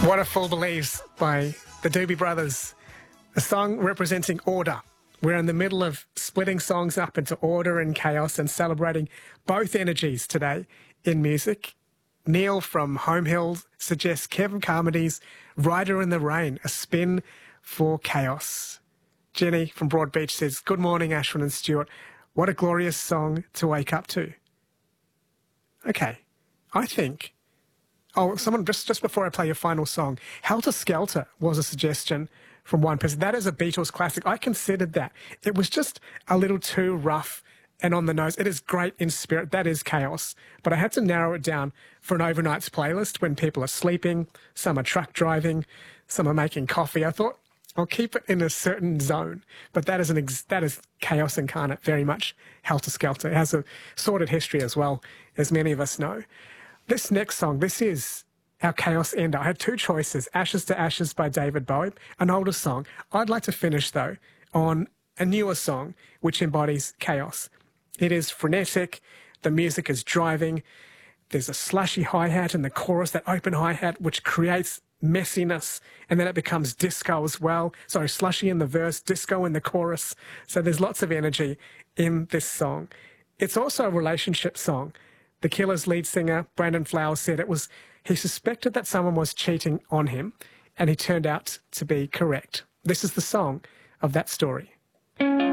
What a Fool Believes by the Doobie Brothers, a song representing order. We're in the middle of splitting songs up into order and chaos and celebrating both energies today in music. Neil from Home Hill suggests Kevin Carmody's Rider in the Rain, a spin for chaos. Jenny from Broadbeach says, good morning, Ashwin and Stuart. What a glorious song to wake up to. Okay, I think... Oh, someone, just before I play your final song, Helter Skelter was a suggestion from one person. That is a Beatles classic. I considered that. It was just a little too rough and on the nose. It is great in spirit. That is chaos. But I had to narrow it down for an overnights playlist when people are sleeping, some are truck driving, some are making coffee. I thought I'll keep it in a certain zone. But that is chaos incarnate, very much Helter Skelter. It has a sordid history as well, as many of us know. This next song, this is our chaos ender. I had two choices, Ashes to Ashes by David Bowie, an older song. I'd like to finish, though, on a newer song which embodies chaos. It is frenetic, the music is driving, there's a slushy hi-hat in the chorus, that open hi-hat, which creates messiness, and then it becomes disco as well. So slushy in the verse, disco in the chorus. So there's lots of energy in this song. It's also a relationship song. The Killers lead singer, Brandon Flowers, said he suspected that someone was cheating on him, and he turned out to be correct. This is the song of that story.